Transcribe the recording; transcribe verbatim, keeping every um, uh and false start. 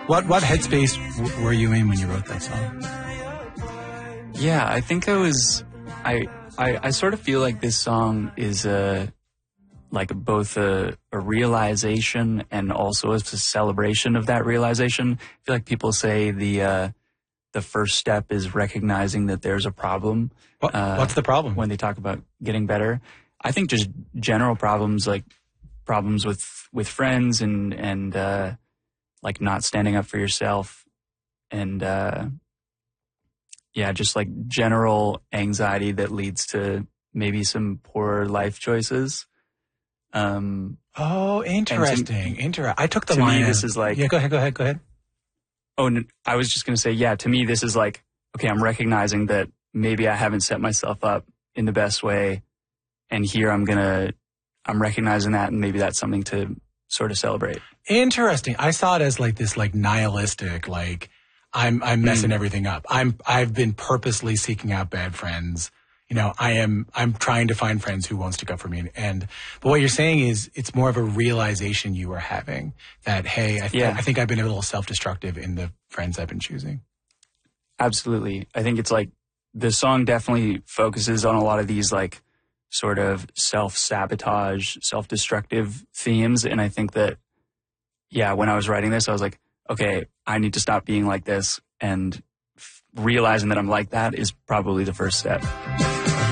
What what headspace w- were you in when you wrote that song? Yeah, I think I was. I I, I sort of feel like this song is a like both a, a realization and also a celebration of that realization. I feel like people say the uh, the first step is recognizing that there's a problem. What, uh, what's the problem? When they talk about getting better? I think just general problems, like problems with, with friends and, and uh, like not standing up for yourself. And uh, yeah, just like general anxiety that leads to maybe some poor life choices. Um, oh, interesting. To, Inter- I took the to line. me, this of, is like. Yeah, go ahead, go ahead, go ahead. Oh, I was just going to say, yeah, to me, this is like, okay, I'm recognizing that maybe I haven't set myself up in the best way. And here I'm going to, I'm recognizing that, and maybe that's something to sort of celebrate. Interesting. I saw it as like this, like nihilistic, like I'm, I'm messing mm. everything up. I'm, I've been purposely seeking out bad friends. You know, I am, I'm trying to find friends who won't stick up for me. And, but what you're saying is it's more of a realization you were having that, hey, I, th- yeah. I think I've been a little self-destructive in the friends I've been choosing. Absolutely. I think it's like the song definitely focuses on a lot of these like sort of self-sabotage, self-destructive themes. And I think that, yeah, when I was writing this, I was like, okay, I need to stop being like this. And f- realizing that I'm like that is probably the first step.